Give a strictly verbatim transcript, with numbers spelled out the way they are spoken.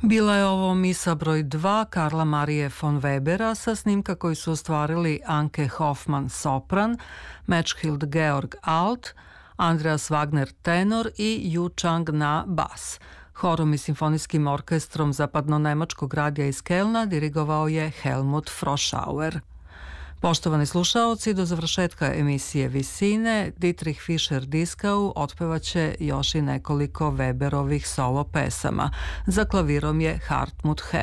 Bila je ovo misa broj dva Karla Marije von Webera sa snimka koji su ostvarili Anke Hoffman sopran, Mechthild Georg alt, Andreas Wagner tenor i Yu Chang na bas. Horom i simfonijskim orkestrom zapadno-nemačkog radija iz Kelna dirigovao je Helmut Froschauer. Poštovani slušaoci, do završetka emisije Visine, Dietrich Fischer-Dieskau otpevaće još i nekoliko Weberovih solo pesama. Za klavirom je Hartmut Herr.